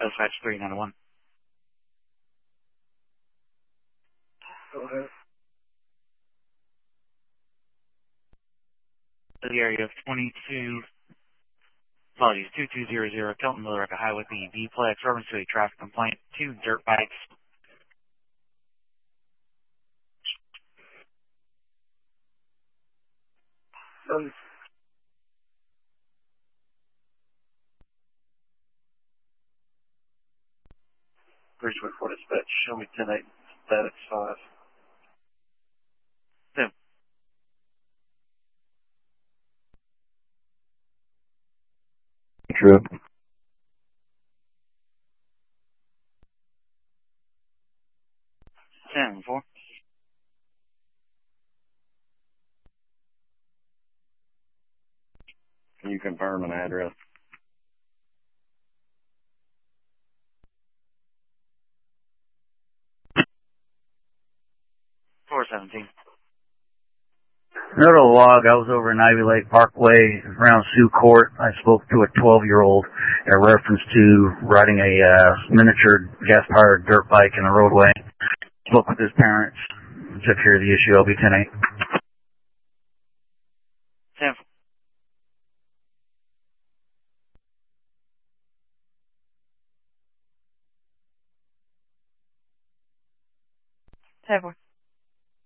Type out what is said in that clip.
Dispatch 391. Go ahead. The area of 2200 Kelton Millerica Highway B, Dplex, Urban City traffic complaint, 2 dirt bikes. Bridgeway 4 Dispatch, show me 10-8, status 5. Sim. True. 10-4. Can you confirm an address? 417. Note of log, I was over in Ivy Lake Parkway around Sioux Court. I spoke to a 12-year-old in reference to riding a miniature gas-powered dirt bike in the roadway. Spoke with his parents. Took care of the issue. I'll be 10-8. 10-4.